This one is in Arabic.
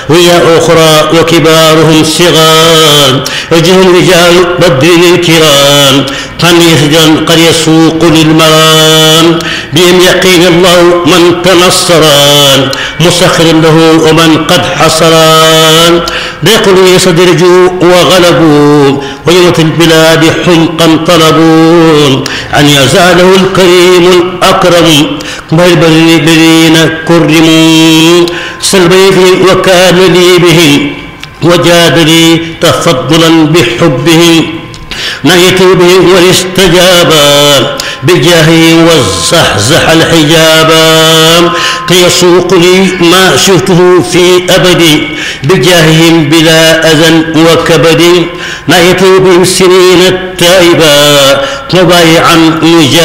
وهي أخرى وكبارهم صغار وجههم رجال بدر الكرام قد يسوق للمرام بهم يقين الله من تنصران مسخر له ومن قد حصران بقلوب صدرجوا وغلبوا ويوت البلاد حمقا طلبوا أن يزاله الكريم الأكرم بالبرين كرموا سلبيه وكان لي بهم وجاد لي تفضلا بحبهم نهيت بهم واستجابا بجاهه وزحزح الحجابا يسوق لي ما شئته في أبدي بجاههم بلا أذى وكبد نهيت بهم سنين التائبا مبايعا